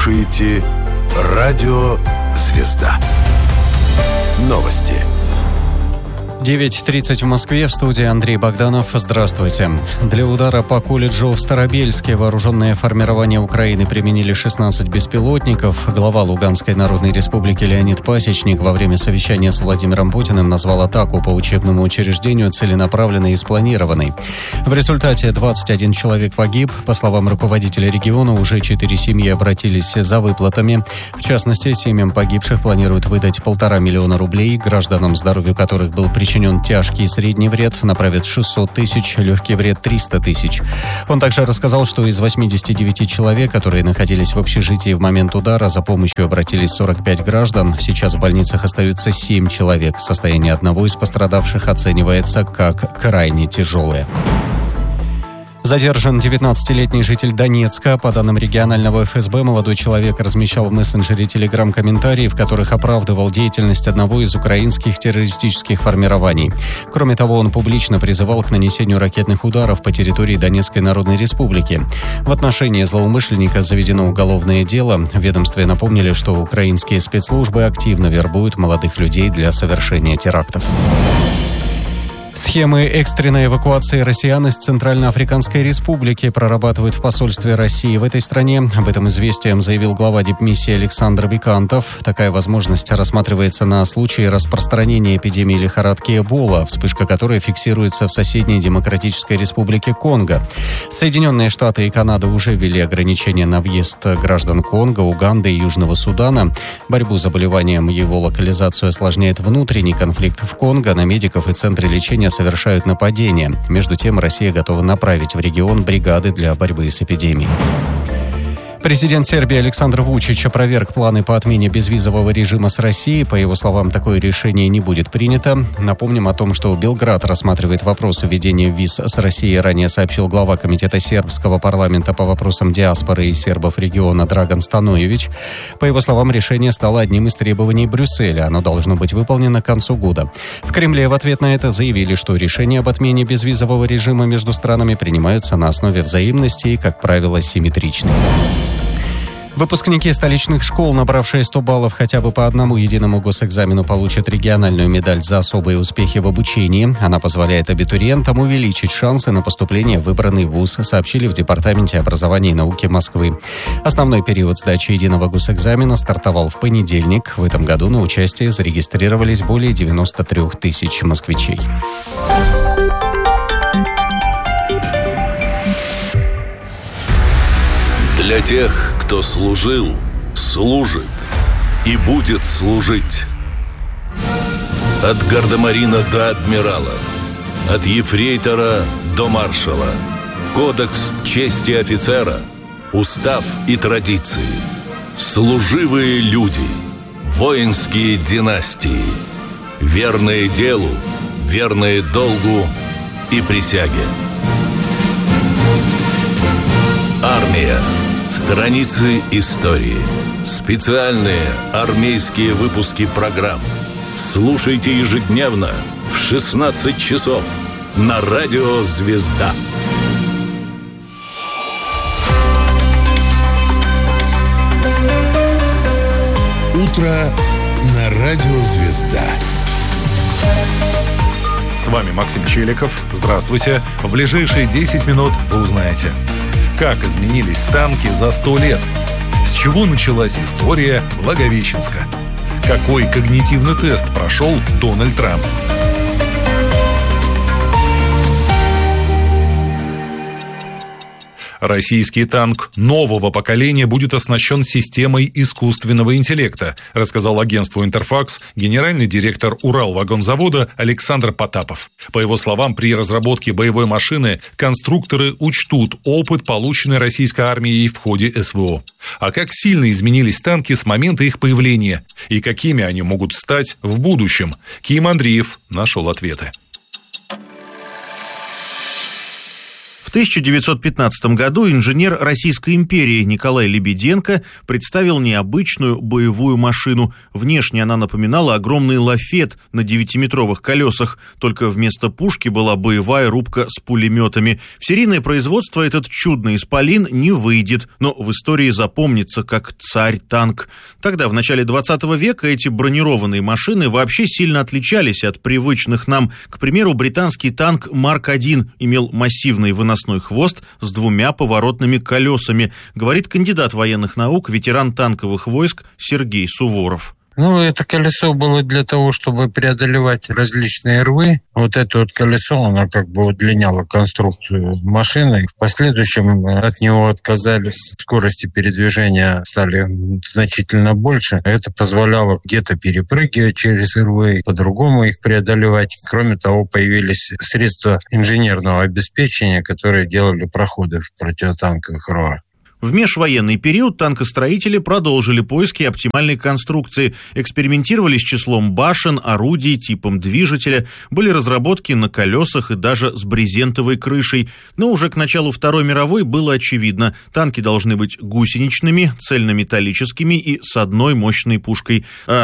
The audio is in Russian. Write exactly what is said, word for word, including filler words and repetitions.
слушаете Радио «Звезда». Новости. девять тридцать в Москве, в студии Андрей Богданов. Здравствуйте. Для удара по колледжу в Старобельске вооруженные формирования Украины применили шестнадцать беспилотников. Глава Луганской Народной Республики Леонид Пасечник во время совещания с Владимиром Путиным назвал атаку по учебному учреждению целенаправленной и спланированной. В результате двадцать один человек погиб. По словам руководителя региона, уже четыре семьи обратились за выплатами. В частности, семьям погибших планируют выдать полтора миллиона рублей, гражданам, здоровью которых был причинен Причинен тяжкий и средний вред, направят шестьсот тысяч, легкий вред триста тысяч. Он также рассказал, что из восьмидесяти девяти человек, которые находились в общежитии в момент удара, за помощью обратились сорок пять граждан. Сейчас в больницах остаются семь человек. Состояние одного из пострадавших оценивается как крайне тяжелое. Задержан девятнадцатилетний житель Донецка. По данным регионального эф эс бэ, молодой человек размещал в мессенджере Telegram комментарии, в которых оправдывал деятельность одного из украинских террористических формирований. Кроме того, он публично призывал к нанесению ракетных ударов по территории Донецкой Народной Республики. В отношении злоумышленника заведено уголовное дело. В ведомстве напомнили, что украинские спецслужбы активно вербуют молодых людей для совершения терактов. Схемы экстренной эвакуации россиян из Центральноафриканской Республики прорабатывают в посольстве России в этой стране. Об этом «Известиям» заявил глава дипмиссии Александр Викантов. Такая возможность рассматривается на случай распространения эпидемии лихорадки Эбола, вспышка которой фиксируется в соседней Демократической Республике Конго. Соединенные Штаты и Канада уже ввели ограничения на въезд граждан Конго, Уганды и Южного Судана. Борьбу с заболеванием и его локализацию осложняет внутренний конфликт в Конго. На медиков и центры лечения совершают нападения. Между тем, Россия готова направить в регион бригады для борьбы с эпидемией. Президент Сербии Александр Вучич опроверг планы по отмене безвизового режима с Россией. По его словам, такое решение не будет принято. Напомним о том, что Белград рассматривает вопрос введения виз с Россией. Ранее сообщил глава комитета сербского парламента по вопросам диаспоры и сербов региона Драган Станоевич. По его словам, решение стало одним из требований Брюсселя. Оно должно быть выполнено к концу года. В Кремле в ответ на это заявили, что решения об отмене безвизового режима между странами принимаются на основе взаимности и, как правило, симметричны. Выпускники столичных школ, набравшие сто баллов хотя бы по одному единому госэкзамену, получат региональную медаль за особые успехи в обучении. Она позволяет абитуриентам увеличить шансы на поступление в выбранный вуз, сообщили в Департаменте образования и науки Москвы. Основной период сдачи единого госэкзамена стартовал в понедельник. В этом году на участие зарегистрировались более девяносто три тысячи москвичей. Для тех, кто служил, служит и будет служить. От гардемарина до адмирала, от ефрейтора до маршала. Кодекс чести офицера, устав и традиции. Служивые люди, воинские династии. Верные делу, верные долгу и присяге. Армия. Страницы истории. Специальные армейские выпуски программ. Слушайте ежедневно в шестнадцать часов на Радио «Звезда». Утро на Радио «Звезда». С вами Максим Челиков. Здравствуйте. В ближайшие десять минут вы узнаете, как изменились танки за сто лет, с чего началась история Благовещенска, какой когнитивный тест прошел Дональд Трамп. Российский танк нового поколения будет оснащен системой искусственного интеллекта, рассказал агентству «Интерфакс» генеральный директор Уралвагонзавода Александр Потапов. По его словам, при разработке боевой машины конструкторы учтут опыт, полученный российской армией в ходе эс вэ о. А как сильно изменились танки с момента их появления и какими они могут стать в будущем? Ким Андреев нашел ответы. В тысяча девятьсот пятнадцатом году инженер Российской империи Николай Лебеденко представил необычную боевую машину. Внешне она напоминала огромный лафет на девятиметровых колесах, только вместо пушки была боевая рубка с пулеметами. В серийное производство этот чудный исполин не выйдет, но в истории запомнится как царь-танк. Тогда, в начале двадцатого века, эти бронированные машины вообще сильно отличались от привычных нам. К примеру, британский танк Марк один имел массивный выносной хвост с двумя поворотными колесами, говорит кандидат военных наук, ветеран танковых войск Сергей Суворов. Ну, это колесо было для того, чтобы преодолевать различные рвы. Вот это вот колесо, оно как бы удлиняло конструкцию машины. В последующем от него отказались. Скорости передвижения стали значительно больше. Это позволяло где-то перепрыгивать через рвы, по-другому их преодолевать. Кроме того, появились средства инженерного обеспечения, которые делали проходы в противотанковых рвах. В межвоенный период танкостроители продолжили поиски оптимальной конструкции, экспериментировали с числом башен, орудий, типом движителя, были разработки на колесах и даже с брезентовой крышей. Но уже к началу Второй мировой было очевидно, танки должны быть гусеничными, цельнометаллическими и с одной мощной пушкой. А